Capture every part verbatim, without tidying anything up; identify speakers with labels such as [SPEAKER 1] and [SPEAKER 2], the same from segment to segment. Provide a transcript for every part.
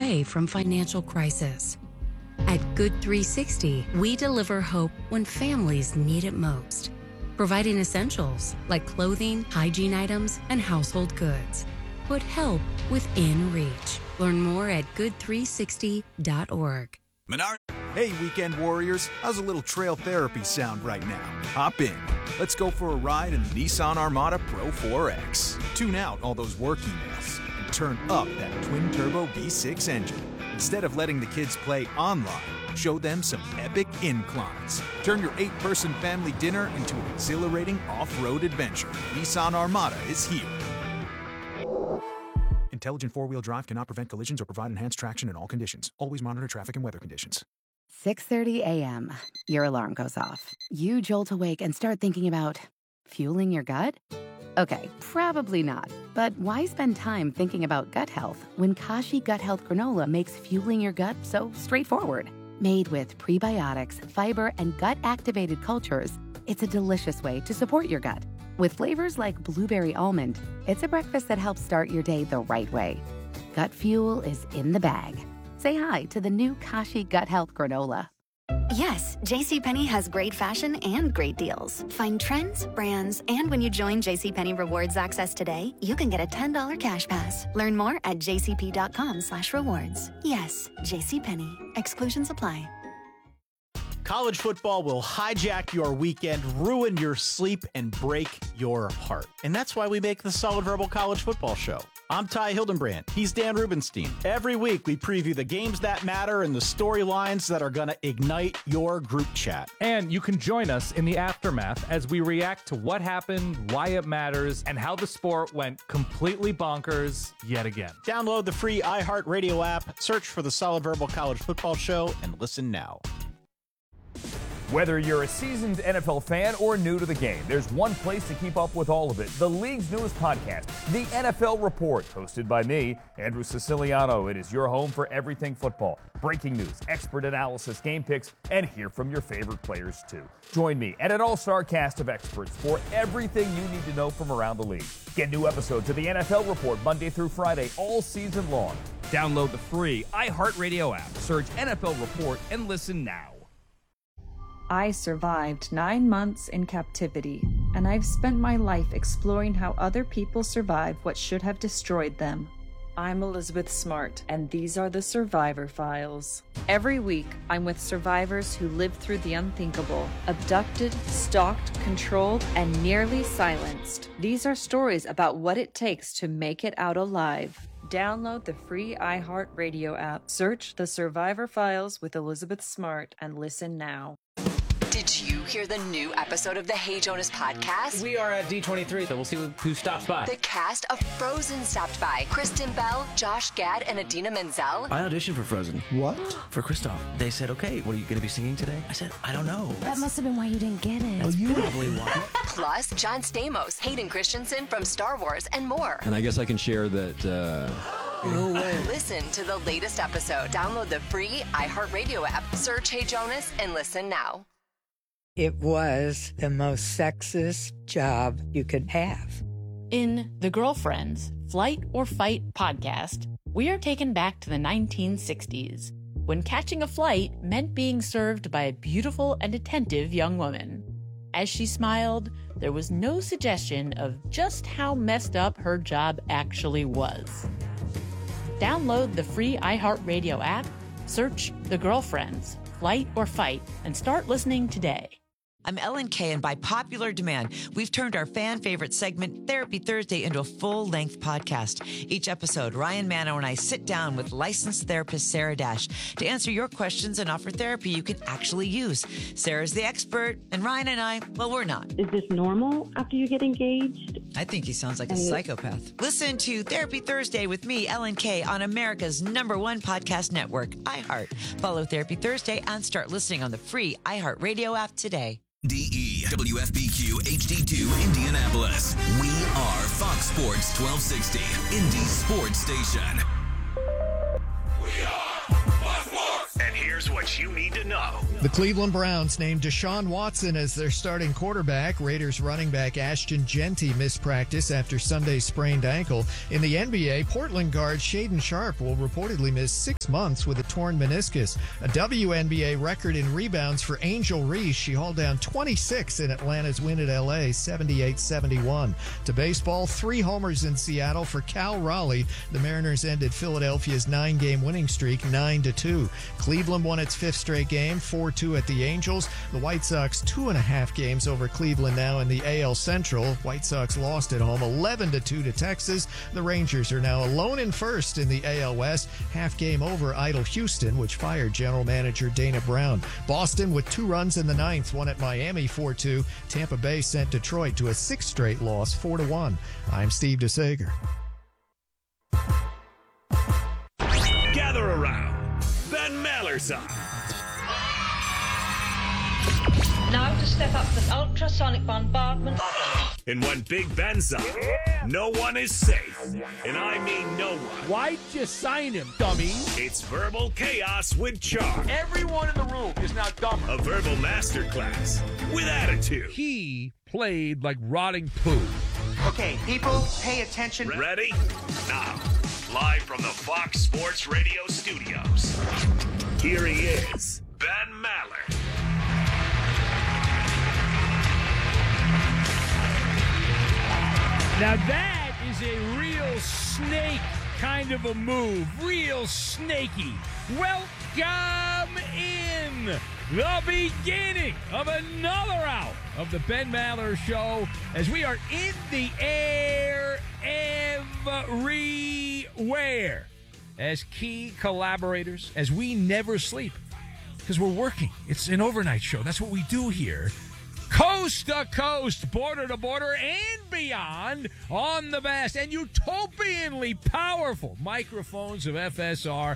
[SPEAKER 1] away from financial crisis. At Good three sixty, we deliver hope when families need it most, providing essentials like clothing, hygiene items, and household goods. Put help within reach. Learn more at good three sixty dot org.
[SPEAKER 2] Menard. Hey, weekend warriors. How's a little trail therapy sound right now? Hop in. Let's go for a ride in the Nissan Armada Pro four X. Tune out all those work emails and turn up that twin-turbo V six engine. Instead of letting the kids play online, show them some epic inclines. Turn your eight-person family dinner into an exhilarating off-road adventure. Nissan Armada is here. Intelligent four-wheel drive cannot prevent collisions or provide enhanced traction in all conditions. Always monitor traffic and weather conditions.
[SPEAKER 3] six thirty a.m. Your alarm goes off. You jolt awake and start thinking about fueling your gut? Okay, probably not. But why spend time thinking about gut health when Kashi Gut Health Granola makes fueling your gut so straightforward? Made with prebiotics, fiber, and gut-activated cultures, it's a delicious way to support your gut. With flavors like blueberry almond, it's a breakfast that helps start your day the right way. Gut fuel is in the bag. Say hi to the new Kashi Gut Health Granola.
[SPEAKER 4] Yes, JCPenney has great fashion and great deals. Find trends, brands, and when you join JCPenney Rewards Access today, you can get a ten dollars cash pass. Learn more at jcp.com slash rewards. Yes, JCPenney. Exclusions apply.
[SPEAKER 5] College football will hijack your weekend, ruin your sleep, and break your heart. And that's why we make the Solid Verbal College Football Show. I'm Ty Hildenbrand. He's Dan Rubenstein. Every week, we preview the games that matter and the storylines that are going to ignite your group chat.
[SPEAKER 6] And you can join us in the aftermath as we react to what happened, why it matters, and how the sport went completely bonkers yet again.
[SPEAKER 5] Download the free iHeartRadio app, search for the Solid Verbal College Football Show, and listen now.
[SPEAKER 7] Whether you're a seasoned N F L fan or new to the game, there's one place to keep up with all of it. The league's newest podcast, The N F L Report, hosted by me, Andrew Siciliano. It is your home for everything football. Breaking news, expert analysis, game picks, and hear from your favorite players, too. Join me and an all-star cast of experts for everything you need to know from around the league. Get new episodes of The N F L Report Monday through Friday, all season long. Download the free iHeartRadio app, search N F L Report, and listen now.
[SPEAKER 8] I survived nine months in captivity, and I've spent my life exploring how other people survived what should have destroyed them. I'm Elizabeth Smart, and these are the Survivor Files. Every week, I'm with survivors who lived through the unthinkable, abducted, stalked, controlled, and nearly silenced. These are stories about what it takes to make it out alive. Download the free iHeartRadio app, search The Survivor Files with Elizabeth Smart, and listen now.
[SPEAKER 9] Did you hear the new episode of the Hey Jonas podcast?
[SPEAKER 10] We are at D twenty-three, so we'll see who stops by.
[SPEAKER 9] The cast of Frozen stopped by. Kristen Bell, Josh Gad, and Adina Menzel.
[SPEAKER 11] I auditioned for Frozen.
[SPEAKER 12] What?
[SPEAKER 11] For Kristoff. They said, okay, what are you going to be singing today? I said, I don't know.
[SPEAKER 3] That must have been why you didn't get it.
[SPEAKER 11] That's oh, probably why.
[SPEAKER 9] Plus, John Stamos, Hayden Christensen from Star Wars, and more.
[SPEAKER 13] And I guess I can share that... Uh...
[SPEAKER 9] No way. Listen to the latest episode. Download the free iHeartRadio app. Search Hey Jonas and listen now.
[SPEAKER 14] It was the most sexist job you could have.
[SPEAKER 15] In The Girlfriends, Flight or Fight podcast, we are taken back to the nineteen sixties, when catching a flight meant being served by a beautiful and attentive young woman. As she smiled, there was no suggestion of just how messed up her job actually was. Download the free iHeartRadio app, search The Girlfriends, Flight or Fight, and start listening today.
[SPEAKER 16] I'm Ellen Kay, and by popular demand, we've turned our fan favorite segment, Therapy Thursday, into a full-length podcast. Each episode, Ryan Mano and I sit down with licensed therapist Sarah Dash to answer your questions and offer therapy you can actually use. Sarah's the expert, and Ryan and I, well, we're not.
[SPEAKER 17] Is this normal after you get engaged?
[SPEAKER 16] I think he sounds like a psychopath. Listen to Therapy Thursday with me, Ellen Kay, on America's number one podcast network, iHeart. Follow Therapy Thursday and start listening on the free iHeartRadio app today.
[SPEAKER 2] D E W F B Q H D two Indianapolis. We are Fox Sports twelve sixty, Indy Sports Station.
[SPEAKER 18] We are Fox Sports. And here's what you need to know.
[SPEAKER 12] The Cleveland Browns named Deshaun Watson as their starting quarterback. Raiders running back Ashton Jeanty missed practice after Sunday's sprained ankle. In the N B A, Portland guard Shaedon Sharpe will reportedly miss six months with a torn meniscus. A W N B A record in rebounds for Angel Reese. She hauled down twenty-six in Atlanta's win at L A, seventy-eight seventy-one. To baseball, three homers in Seattle for Cal Raleigh. The Mariners ended Philadelphia's nine-game winning streak nine to two. Cleveland won its fifth straight game, four two at the Angels. The White Sox two and a half games over Cleveland now in the A L Central. White Sox lost at home eleven to two to Texas. The Rangers are now alone in first in the A L West, half game over idle Houston, which fired general manager Dana Brown. Boston with two runs in the ninth won at Miami four two. Tampa Bay sent Detroit to a sixth straight loss four to one. I'm Steve DeSager.
[SPEAKER 18] Gather around. Ben Maller's on.
[SPEAKER 19] Now to step up the ultrasonic bombardment.
[SPEAKER 18] And when Big Ben's on, yeah. no one is safe. And I mean no one.
[SPEAKER 20] Why'd you sign him, dummy?
[SPEAKER 18] It's Verbal Chaos with Charm.
[SPEAKER 20] Everyone in the room is now dumber.
[SPEAKER 18] A verbal masterclass with attitude.
[SPEAKER 20] He played like rotting poo.
[SPEAKER 21] Okay, people, pay attention.
[SPEAKER 18] Ready? Now, live from the Fox Sports Radio studios, here he is, Ben Maller.
[SPEAKER 20] Now that is a real snake kind of a move. Real snaky. Welcome in the beginning of another hour of the Ben Maller Show as we are in the air everywhere as key collaborators, as we never sleep because we're working. It's an overnight show. That's what we do here. Coast to coast, border to border, and beyond on the vast and utopianly powerful microphones of F S R,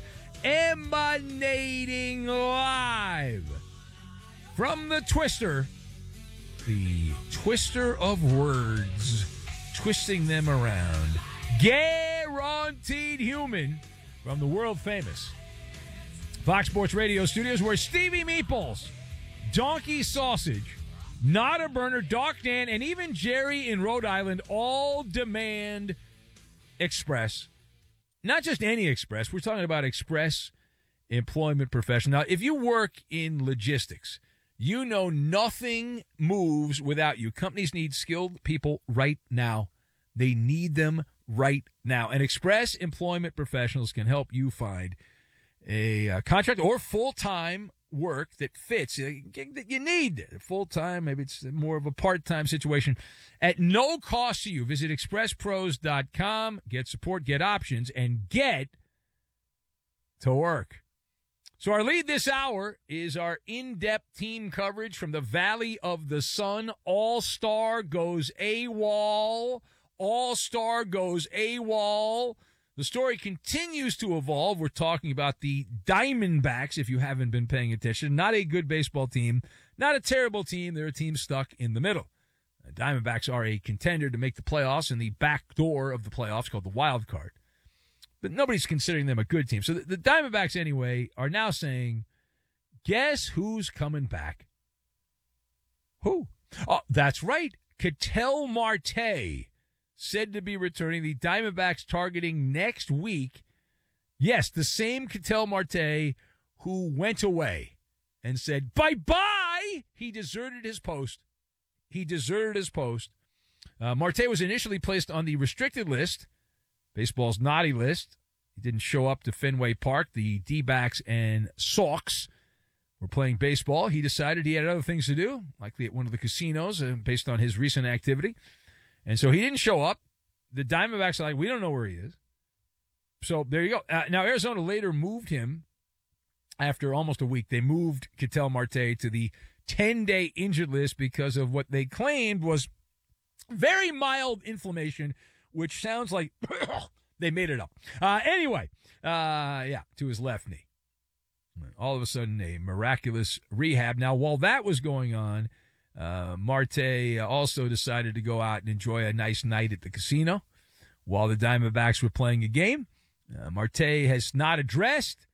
[SPEAKER 20] emanating live from the Twister, the Twister of words, twisting them around. Guaranteed Human from the world famous Fox Sports Radio studios, where Stevie Meatballs, Donkey Sausage, Not a Burner, Doc Dan, and even Jerry in Rhode Island all demand Express. Not just any Express. We're talking about Express Employment Professional. Now, if you work in logistics, you know nothing moves without you. Companies need skilled people right now. They need them right now. And Express Employment Professionals can help you find a uh, contract or full-time work that fits, that you need full-time. Maybe it's more of a part-time situation at no cost to you. Visit express pros dot com, get support, get options, and get to work. So our lead this hour is our in-depth team coverage from the Valley of the Sun. All-Star goes AWOL. All-Star goes AWOL. The story continues to evolve. We're talking about the Diamondbacks, if you haven't been paying attention. Not a good baseball team, not a terrible team. They're a team stuck in the middle. The Diamondbacks are a contender to make the playoffs in the back door of the playoffs called the wild card. But nobody's considering them a good team. So the, the Diamondbacks, anyway, are now saying, guess who's coming back? Who? Oh, that's right. Ketel Marte said to be returning. The Diamondbacks targeting next week. Yes, the same Ketel Marte who went away and said, bye-bye. He deserted his post. He deserted his post. Uh, Marte was initially placed on the restricted list, baseball's naughty list. He didn't show up to Fenway Park. The D-backs and Sox were playing baseball. He decided he had other things to do, likely at one of the casinos, uh, based on his recent activity. And so he didn't show up. The Diamondbacks are like, we don't know where he is. So there you go. Uh, now, Arizona later moved him after almost a week. They moved Ketel Marte to the ten-day injured list because of what they claimed was very mild inflammation, which sounds like they made it up. Uh, anyway, uh, yeah, to his left knee. All of a sudden, a miraculous rehab. Now, while that was going on, Uh, Marte also decided to go out and enjoy a nice night at the casino while the Diamondbacks were playing a game. Uh, Marte has not addressed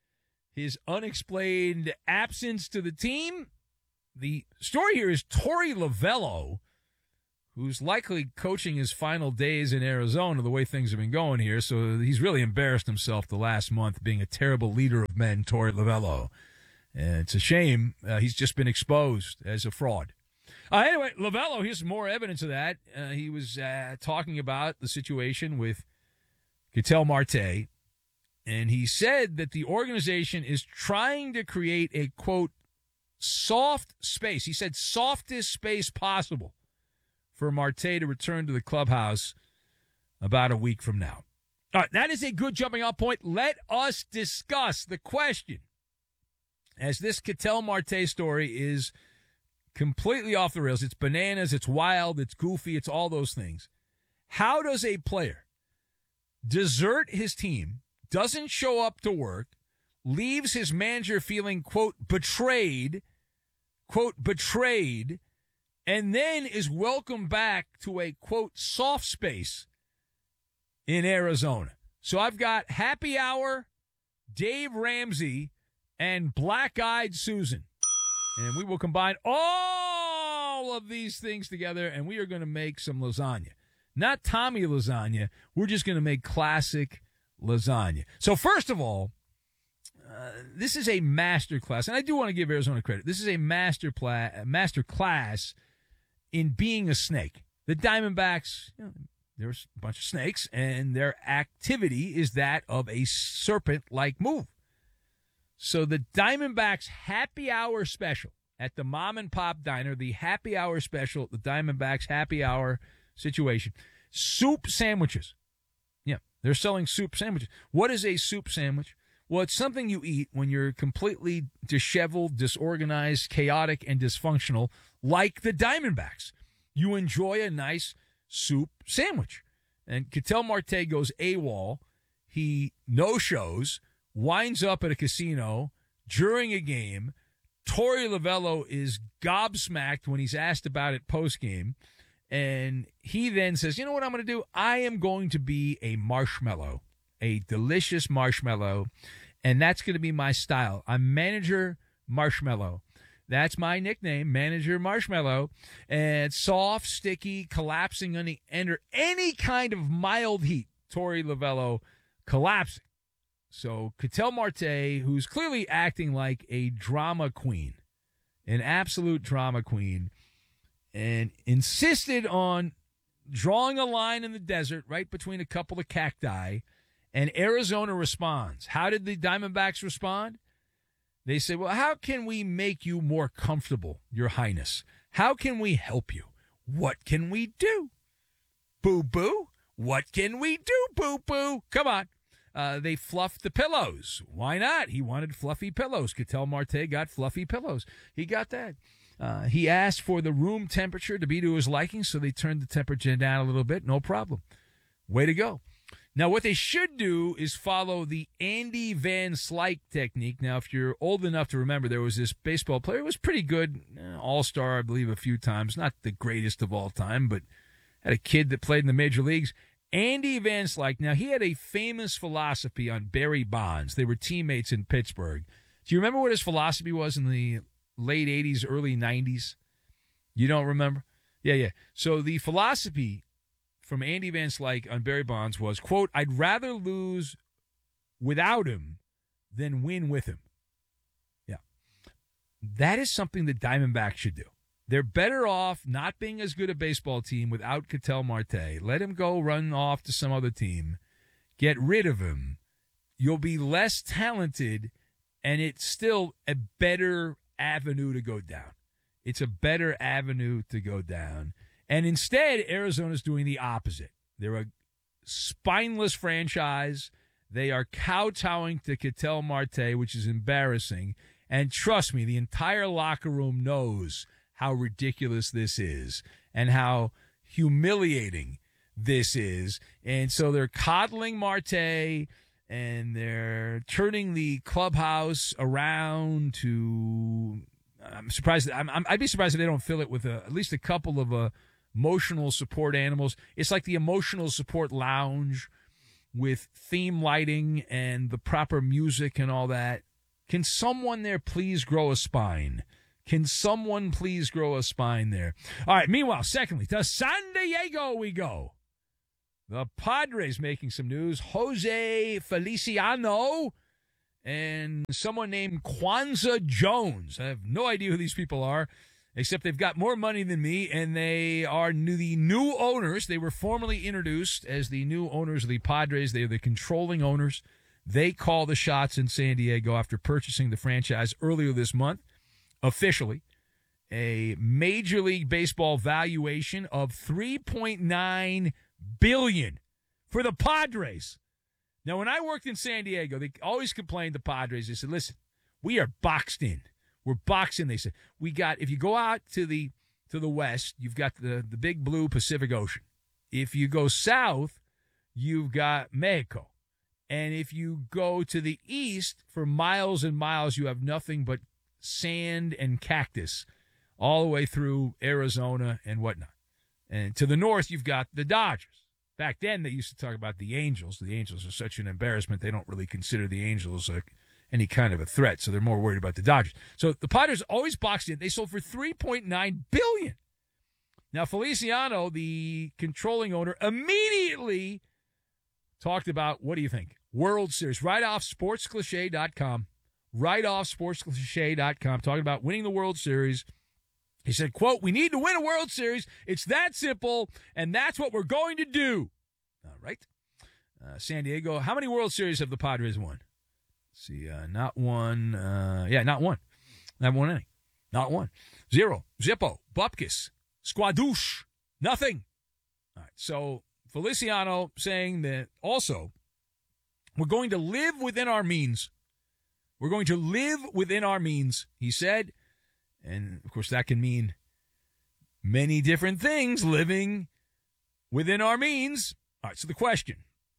[SPEAKER 20] his unexplained absence to the team. The story here is Torey Lovullo, who's likely coaching his final days in Arizona, the way things have been going here. So he's really embarrassed himself the last month being a terrible leader of men, Torey Lovullo. And it's a shame. Uh, he's just been exposed as a fraud. Uh, anyway, Lovullo, here's more evidence of that. Uh, he was uh, talking about the situation with Ketel Marte, and he said that the organization is trying to create a, quote, soft space. He said softest space possible for Marte to return to the clubhouse about a week from now. All right, that is a good jumping off point. Let us discuss the question, as this Ketel Marte story is completely off the rails. It's bananas, it's wild, it's goofy, it's all those things. How does a player desert his team, doesn't show up to work, leaves his manager feeling, quote, betrayed, quote, betrayed, and then is welcomed back to a, quote, soft space in Arizona? So I've got Happy Hour, Dave Ramsey, and Black-Eyed Susan. And we will combine all of these things together, and we are going to make some lasagna. Not Tommy lasagna. We're just going to make classic lasagna. So first of all, uh, this is a master class, and I do want to give Arizona credit. This is a master, pla- master class in being a snake. The Diamondbacks, you know, there's a bunch of snakes, and their activity is that of a serpent-like move. So the Diamondbacks Happy Hour special at the Mom and Pop Diner, the Happy Hour special, the Diamondbacks Happy Hour situation, soup sandwiches. Yeah, they're selling soup sandwiches. What is a soup sandwich? Well, it's something you eat when you're completely disheveled, disorganized, chaotic, and dysfunctional, like the Diamondbacks. You enjoy a nice soup sandwich. And Ketel Marte goes AWOL. He no-shows, winds up at a casino during a game. Torey Lovullo is gobsmacked when he's asked about it post-game. And he then says, you know what I'm going to do? I am going to be a marshmallow, a delicious marshmallow, and that's going to be my style. I'm Manager Marshmallow. That's my nickname, Manager Marshmallow. And it's soft, sticky, collapsing under, under any kind of mild heat. Torey Lovullo collapsing. So Ketel Marte, who's clearly acting like a drama queen, an absolute drama queen, and insisted on drawing a line in the desert right between a couple of cacti, and Arizona responds. How did the Diamondbacks respond? They said, well, how can we make you more comfortable, Your Highness? How can we help you? What can we do? Boo-boo? What can we do, boo-boo? Come on. Uh, they fluffed the pillows. Why not? He wanted fluffy pillows. Ketel Marte got fluffy pillows. He got that. Uh, he asked for the room temperature to be to his liking, so they turned the temperature down a little bit. No problem. Way to go. Now, what they should do is follow the Andy Van Slyke technique. Now, if you're old enough to remember, there was this baseball player who was pretty good, all-star, I believe, a few times. Not the greatest of all time, but had a kid that played in the major leagues. Andy Van Slyke. Now, he had a famous philosophy on Barry Bonds. They were teammates in Pittsburgh. Do you remember what his philosophy was in the late eighties, early nineties? You don't remember? Yeah, yeah. So the philosophy from Andy Van Slyke on Barry Bonds was, quote, I'd rather lose without him than win with him. Yeah. That is something the Diamondbacks should do. They're better off not being as good a baseball team without Ketel Marte. Let him go run off to some other team. Get rid of him. You'll be less talented, and it's still a better avenue to go down. It's a better avenue to go down. And instead, Arizona's doing the opposite. They're a spineless franchise. They are kowtowing to Ketel Marte, which is embarrassing. And trust me, the entire locker room knows how ridiculous this is and how humiliating this is. And so they're coddling Marte, and they're turning the clubhouse around to, I'm surprised, I'm, I'm, I'd be surprised if they don't fill it with a, at least a couple of uh, emotional support animals. It's like the emotional support lounge with theme lighting and the proper music and all that. Can someone there please grow a spine? Can someone please grow a spine there? All right, meanwhile, secondly, to San Diego we go. The Padres making some news. Jose Feliciano and someone named Kwanzaa Jones. I have no idea who these people are, except they've got more money than me, and they are new, the new owners. They were formally introduced as the new owners of the Padres. They are the controlling owners. They call the shots in San Diego after purchasing the franchise earlier this month. Officially, a Major League Baseball valuation of three point nine billion dollars for the Padres. Now, when I worked in San Diego, they always complained to Padres. They said, listen, we are boxed in. We're boxed in. They said, we got, if you go out to the to the west, you've got the, the big blue Pacific Ocean. If you go south, you've got Mexico. And if you go to the east, for miles and miles, you have nothing but sand and cactus all the way through Arizona and whatnot. And to the north, you've got the Dodgers. Back then, they used to talk about the Angels. The Angels are such an embarrassment. They don't really consider the Angels like any kind of a threat, so they're more worried about the Dodgers. So the Padres always boxed in. They sold for three point nine billion dollars. Now, Feliciano, the controlling owner, immediately talked about, what do you think? World Series, right off sports cliche dot com. Right off sports cliche dot com, talking about winning the World Series. He said, quote, we need to win a World Series. It's that simple, and that's what we're going to do. All right. Uh, San Diego, how many World Series have the Padres won? Let's see, uh, not one. Uh, yeah, not one. Not won any. Not one. Zero. Zippo. Bupkis. Squadouche. Nothing. All right. So Feliciano saying that also we're going to live within our means. We're going to live within our means, he said. And, of course, that can mean many different things, living within our means. All right, so the question,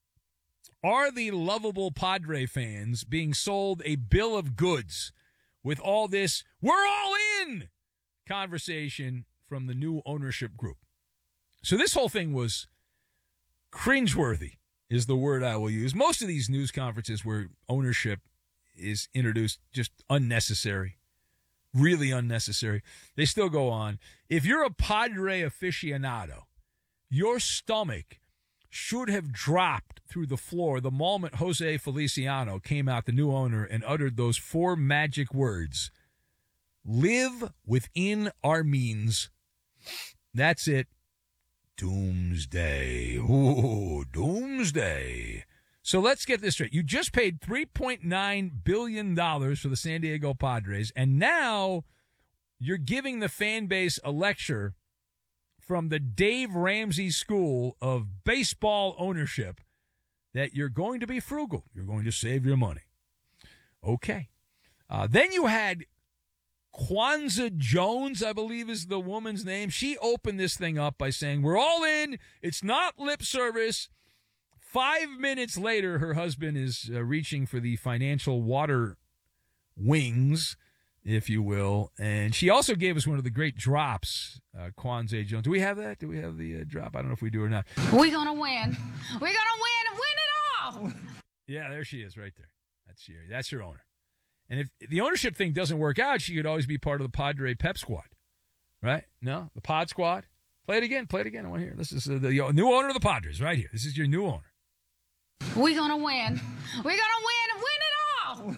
[SPEAKER 20] are the lovable Padre fans being sold a bill of goods with all this, we're all in, conversation from the new ownership group? So this whole thing was cringeworthy is the word I will use. Most of these news conferences where ownership is introduced, just unnecessary, really unnecessary. They still go on. If you're a Padre aficionado, your stomach should have dropped through the floor the moment Jose Feliciano came out, the new owner, and uttered those four magic words. Live within our means. That's it. Doomsday. Ooh, doomsday. So let's get this straight. You just paid three point nine billion dollars for the San Diego Padres, and now you're giving the fan base a lecture from the Dave Ramsey School of Baseball Ownership that you're going to be frugal. You're going to save your money. Okay. Uh, then you had Kwanzaa Jones, I believe is the woman's name. She opened this thing up by saying, we're all in. It's not lip service. Five minutes later, her husband is uh, reaching for the financial water wings, if you will. And she also gave us one of the great drops, uh, Kwanzaa Jones. Do we have that? Do we have the uh, drop? I don't know if we do or not.
[SPEAKER 1] We're going to win. We're going to win and win it all.
[SPEAKER 20] Yeah, there she is right there. That's she. That's your owner. And if the ownership thing doesn't work out, she could always be part of the Padre Pep Squad, right? No? The Pod Squad? Play it again. Play it again. I want to hear. This is uh, the new owner of the Padres right here. This is your new owner.
[SPEAKER 1] We're going to win. We're going to win and win it all.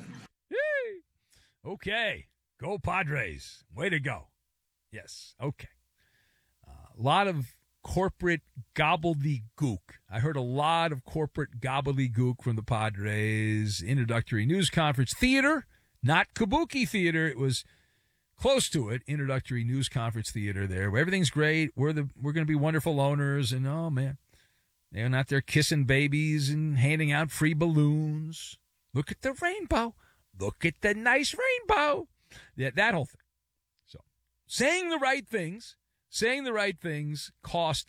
[SPEAKER 20] Yay. Okay. Go Padres. Way to go. Yes. Okay. A uh, lot of corporate gobbledygook. I heard a lot of corporate gobbledygook from the Padres. Introductory news conference theater, not kabuki theater. It was close to it. Introductory news conference theater there where everything's great. We're the we're going to be wonderful owners. And, oh, man. They're not there kissing babies and handing out free balloons. Look at the rainbow. Look at the nice rainbow. Yeah, that whole thing. So, saying the right things, saying the right things cost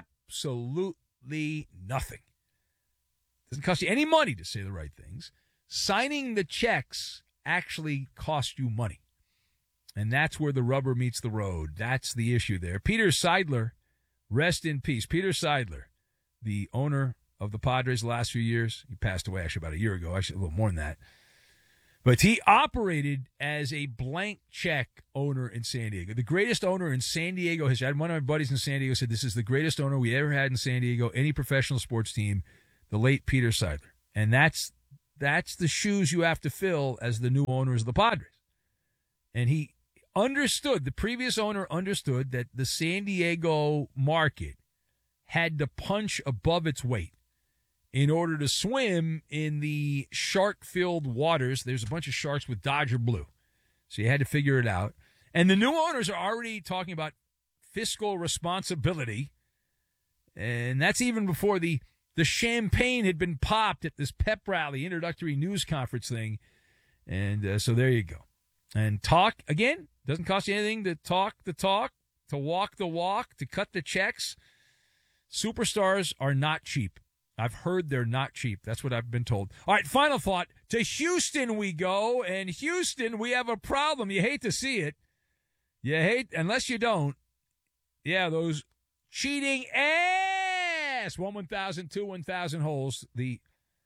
[SPEAKER 20] absolutely nothing. Doesn't cost you any money to say the right things. Signing the checks actually costs you money. And that's where the rubber meets the road. That's the issue there. Peter Seidler, rest in peace. Peter Seidler, the owner of the Padres the last few years. He passed away actually about a year ago, actually a little more than that. But he operated as a blank check owner in San Diego. The greatest owner in San Diego history. I had one of my buddies in San Diego said this is the greatest owner we ever had in San Diego, any professional sports team, the late Peter Seidler. And that's that's the shoes you have to fill as the new owners of the Padres. And he understood, the previous owner understood that the San Diego market had to punch above its weight in order to swim in the shark-filled waters. There's a bunch of sharks with Dodger blue. So you had to figure it out. And the new owners are already talking about fiscal responsibility. And that's even before the, the champagne had been popped at this pep rally, introductory news conference thing. And uh, so there you go. And talk, again, doesn't cost you anything to talk the talk, to walk the walk, to cut the checks. Superstars are not cheap. I've heard they're not cheap. That's what I've been told. All right, final thought. To Houston we go, and Houston, we have a problem. You hate to see it. You hate, unless you don't. Yeah, those cheating ass. One, one thousand, two, one thousand holes. The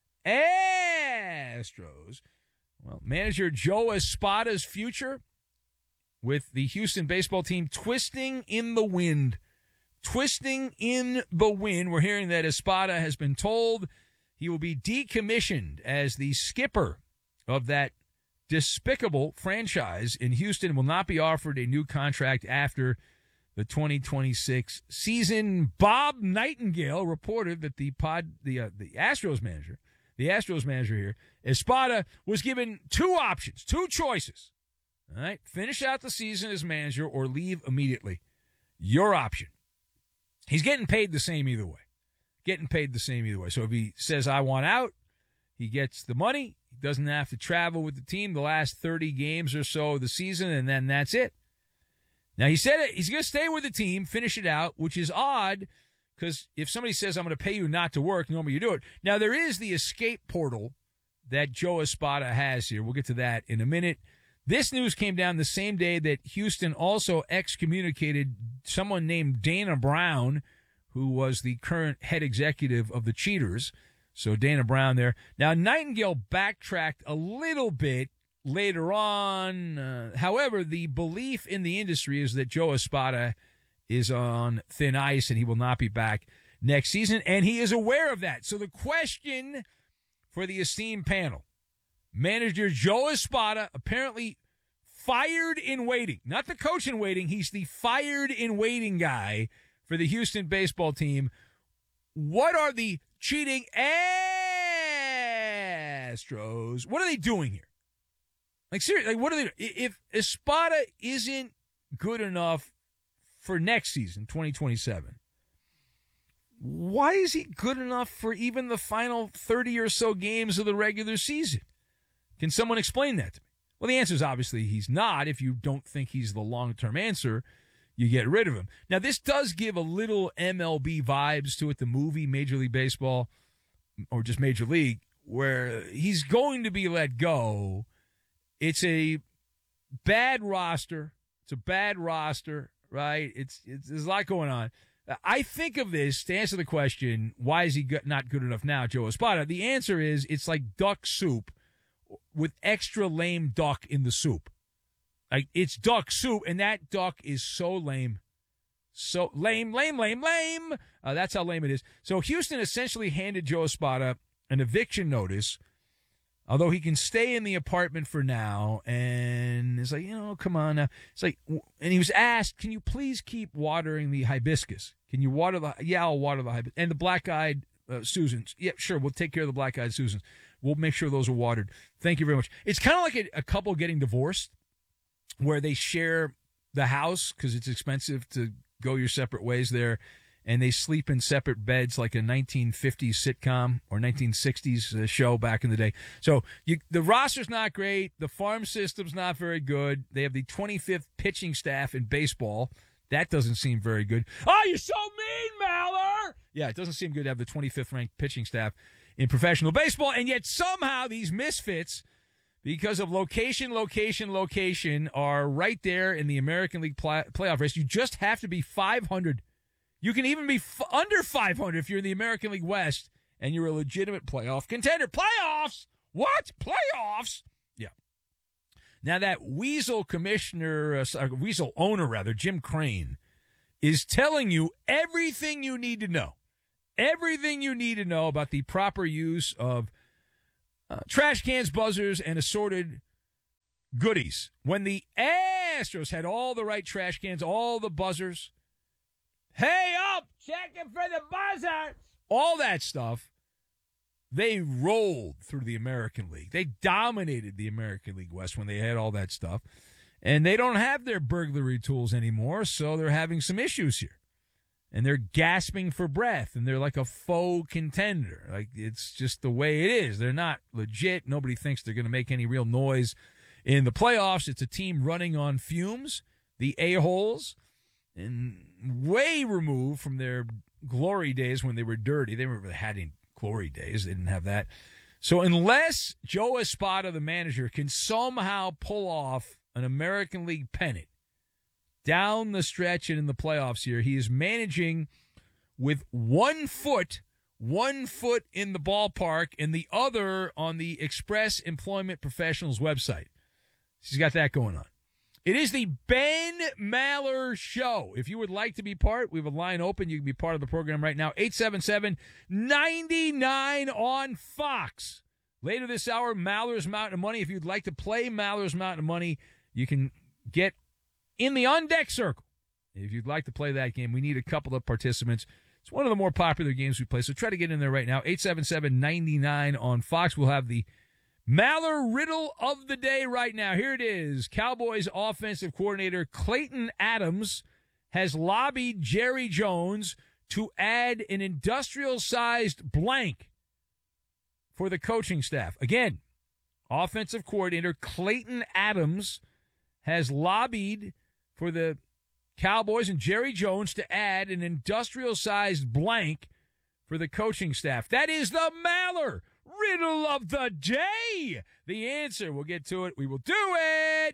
[SPEAKER 20] Astros. Well, manager Joe Espada's future with the Houston baseball team twisting in the wind. Twisting in the wind. We're hearing that Espada has been told he will be decommissioned as the skipper of that despicable franchise in Houston, will not be offered a new contract after the twenty twenty-six season. Bob Nightingale reported that the pod, the uh, the Astros manager, the Astros manager here, Espada, was given two options, two choices. All right, finish out the season as manager or leave immediately. Your option. He's getting paid the same either way. Getting paid the same either way. So if he says, I want out, he gets the money. He doesn't have to travel with the team the last thirty games or so of the season, and then that's it. Now, he said it, he's going to stay with the team, finish it out, which is odd because if somebody says, I'm going to pay you not to work, normally you do it. Now, there is the escape portal that Joe Espada has here. We'll get to that in a minute. This news came down the same day that Houston also excommunicated someone named Dana Brown, who was the current head executive of the Cheaters. So Dana Brown there. Now, Nightingale backtracked a little bit later on. Uh, however, the belief in the industry is that Joe Espada is on thin ice and he will not be back next season, and he is aware of that. So the question for the esteemed panel, manager Joe Espada, apparently fired in waiting. Not the coach in waiting. He's the fired in waiting guy for the Houston baseball team. What are the cheating Astros? What are they doing here? Like, seriously, like, what are they doing? If Espada isn't good enough for next season, twenty twenty-seven, why is he good enough for even the final thirty or so games of the regular season? Can someone explain that to me? Well, the answer is obviously he's not. If you don't think he's the long-term answer, you get rid of him. Now, this does give a little M L B vibes to it, the movie Major League Baseball, or just Major League, where he's going to be let go. It's a bad roster. It's a bad roster, right? It's, it's there's a lot going on. I think of this, to answer the question, why is he not good enough now, Joe Espada? The answer is it's like duck soup with extra lame duck in the soup. Like, it's duck soup, and that duck is so lame. So lame, lame, lame, lame. Uh, that's how lame it is. So Houston essentially handed Joe Espada an eviction notice, although he can stay in the apartment for now. And it's like, you know, come on now. It's like, and he was asked, can you please keep watering the hibiscus? Can you water the, yeah, I'll water the hibiscus. And the black-eyed uh, Susans. Yeah, sure, we'll take care of the black-eyed Susans. We'll make sure those are watered. Thank you very much. It's kind of like a, a couple getting divorced where they share the house because it's expensive to go your separate ways there, and they sleep in separate beds like a nineteen fifties sitcom or nineteen sixties uh, show back in the day. So you, the roster's not great. The farm system's not very good. They have the twenty-fifth pitching staff in baseball. That doesn't seem very good. Oh, you're so mean, Maller! Yeah, it doesn't seem good to have the twenty-fifth ranked pitching staff in professional baseball, and yet somehow these misfits, because of location, location, location, are right there in the American League play- playoff race. You just have to be five hundred. You can even be f- under five hundred if you're in the American League West and you're a legitimate playoff contender. Playoffs? What? Playoffs? Yeah. Now, that Weasel commissioner, uh, Weasel owner, rather, Jim Crane, is telling you everything you need to know. Everything you need to know about the proper use of uh, trash cans, buzzers, and assorted goodies. When the Astros had all the right trash cans, all the buzzers, hey up, checking for the buzzer, all that stuff, they rolled through the American League. They dominated the American League West when they had all that stuff. And they don't have their burglary tools anymore, so they're having some issues here. And they're gasping for breath, and they're like a faux contender. Like, it's just the way it is. They're not legit. Nobody thinks they're going to make any real noise in the playoffs. It's a team running on fumes, the A-holes, and way removed from their glory days when they were dirty. They never had any glory days. They didn't have that. So unless Joe Espada, the manager, can somehow pull off an American League pennant down the stretch and in the playoffs here, he is managing with one foot, one foot in the ballpark and the other on the Express Employment Professionals website. He's got that going on. It is the Ben Maller Show. If you would like to be part, we have a line open. You can be part of the program right now. eight seven seven, nine nine on Fox. Later this hour, Maller's Mountain of Money. If you'd like to play Maller's Mountain of Money, you can get in the on-deck circle. If you'd like to play that game, we need a couple of participants. It's one of the more popular games we play, so try to get in there right now. eight seven seven, nine nine on Fox. We'll have the Maller riddle of the day right now. Here it is. Cowboys offensive coordinator Clayton Adams has lobbied Jerry Jones to add an industrial-sized blank for the coaching staff. Again, offensive coordinator Clayton Adams has lobbied for the Cowboys and Jerry Jones to add an industrial-sized blank for the coaching staff. That is the Maller riddle of the day. The answer, we'll get to it. We will do it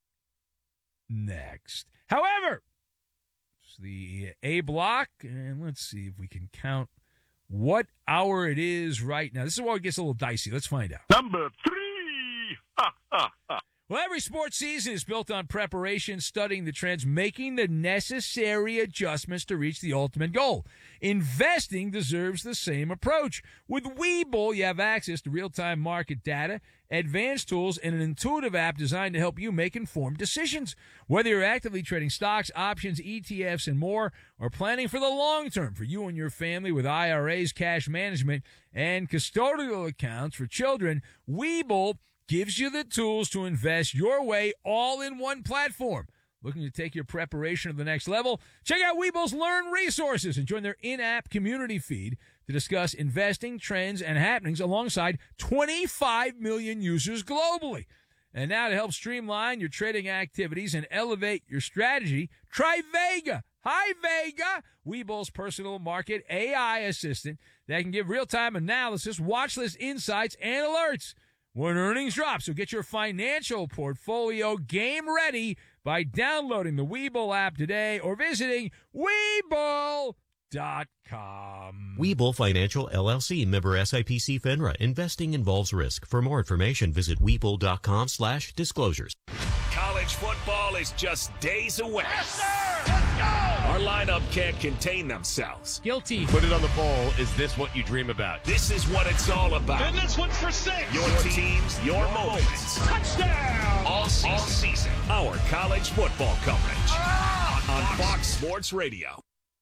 [SPEAKER 20] next. However, it's the A block, and let's see if we can count what hour it is right now. This is where it gets a little dicey. Let's find out.
[SPEAKER 18] Number three. Ha, ha, ha.
[SPEAKER 20] Well, every sports season is built on preparation, studying the trends, making the necessary adjustments to reach the ultimate goal. Investing deserves the same approach. With Webull, you have access to real-time market data, advanced tools, and an intuitive app designed to help you make informed decisions. Whether you're actively trading stocks, options, E T Fs, and more, or planning for the long term for you and your family with I R As, cash management, and custodial accounts for children, Webull gives you the tools to invest your way all in one platform. Looking to take your preparation to the next level? Check out Webull's Learn Resources and join their in-app community feed to discuss investing, trends, and happenings alongside twenty-five million users globally. And now to help streamline your trading activities and elevate your strategy, try Vega. Hi, Vega, Webull's personal market A I assistant that can give real-time analysis, watch list insights, and alerts when earnings drop. So get your financial portfolio game ready by downloading the Webull app today or visiting Webull dot com.
[SPEAKER 4] Webull Financial, L L C, member S I P C FINRA. Investing involves risk. For more information, visit Webull dot com slash disclosures.
[SPEAKER 18] College football is just days away. Yes, sir! Let's go! Our lineup can't contain themselves.
[SPEAKER 10] Guilty.
[SPEAKER 22] Put it on the poll. Is this what you dream about?
[SPEAKER 18] This is what it's all about.
[SPEAKER 22] And this one's for six.
[SPEAKER 18] Your teams, your moments.
[SPEAKER 22] Touchdown!
[SPEAKER 18] All season. All season. Our college football coverage on Fox Sports Radio.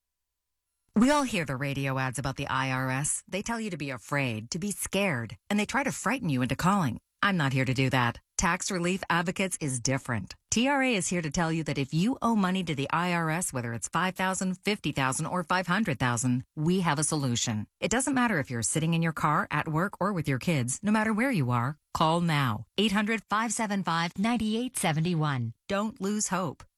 [SPEAKER 23] We all hear the radio ads about the I R S. They tell you to be afraid, to be scared, and they try to frighten you into calling. I'm not here to do that. Tax Relief Advocates is different. T R A is here to tell you that if you owe money to the I R S, whether it's five thousand dollars, fifty thousand dollars, or five hundred thousand dollars, we have a solution. It doesn't matter if you're sitting in your car, at work, or with your kids. No matter where you are, call now. eight hundred, five seven five, nine eight seven one. Don't lose hope.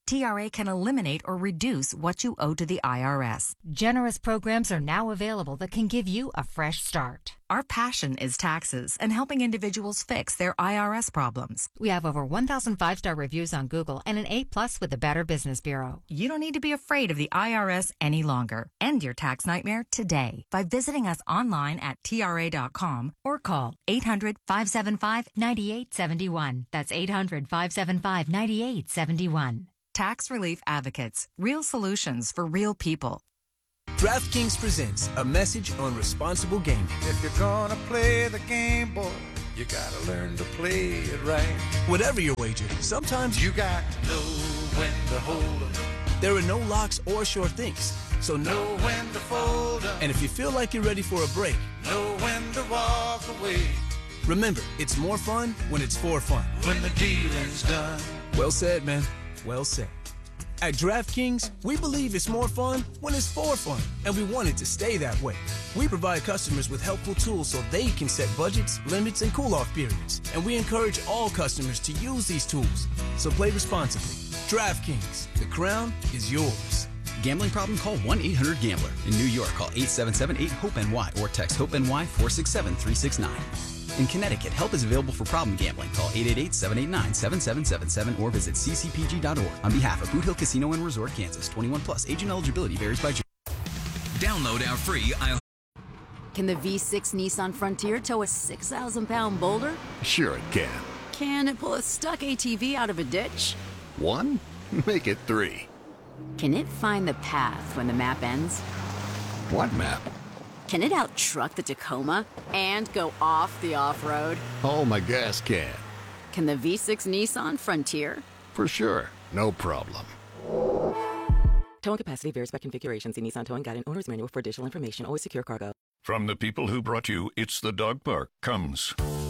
[SPEAKER 23] T R A can eliminate or reduce what you owe to the I R S.
[SPEAKER 5] Generous programs are now available that can give you a fresh start.
[SPEAKER 23] Our passion is taxes and helping individuals fix their I R S problems.
[SPEAKER 5] We have over one thousand five-star reviews on Google and an A plus with the Better Business Bureau.
[SPEAKER 23] You don't need to be afraid of the I R S any longer. End your tax nightmare today by visiting us online at T R A dot com or call eight hundred, five seven five, nine eight seven one. That's eight hundred, five seven five, nine eight seven one. Tax Relief Advocates. Real solutions for real people.
[SPEAKER 6] DraftKings presents a message on responsible gaming.
[SPEAKER 7] If you're gonna play the game, boy, you gotta learn to play it right.
[SPEAKER 6] Whatever your wager, sometimes
[SPEAKER 7] you got to know when to hold 'em.
[SPEAKER 6] There are no locks or sure things, so
[SPEAKER 7] know when to fold 'em.
[SPEAKER 6] And if you feel like you're ready for a break,
[SPEAKER 7] know when to walk away.
[SPEAKER 6] Remember, it's more fun when it's for fun.
[SPEAKER 7] When the dealing's done.
[SPEAKER 6] Well said, man. Well said. At DraftKings, we believe it's more fun when it's for fun, and we want it to stay that way. We provide customers with helpful tools so they can set budgets, limits, and cool-off periods, and we encourage all customers to use these tools. So play responsibly. DraftKings, the crown is yours.
[SPEAKER 24] Gambling problem? Call one eight hundred gambler. In New York, call eight seven seven, eight, hope N Y or text HOPE-NY four six seven, three six nine. In Connecticut, help is available for problem gambling. Call eight eight eight, seven eight nine, seven seven seven seven or visit c c p g dot org. On behalf of Boot Hill Casino and Resort, Kansas, twenty-one plus. Agent eligibility varies by jurisdiction.
[SPEAKER 25] Download our free I.
[SPEAKER 26] Can the V six Nissan Frontier tow a six thousand pound boulder?
[SPEAKER 27] Sure it can.
[SPEAKER 26] Can it pull a stuck A T V out of a ditch?
[SPEAKER 27] One? Make it three.
[SPEAKER 26] Can it find the path when the map ends?
[SPEAKER 27] What map?
[SPEAKER 26] Can it out-truck the Tacoma and go off the off-road?
[SPEAKER 27] Oh, my gas can.
[SPEAKER 26] Can the V six Nissan Frontier?
[SPEAKER 27] For sure. No problem.
[SPEAKER 28] Towing capacity varies by configuration. See Nissan Towing Guide and Owner's Manual for additional information. Always secure cargo.
[SPEAKER 18] From the people who brought you It's the Dog Park comes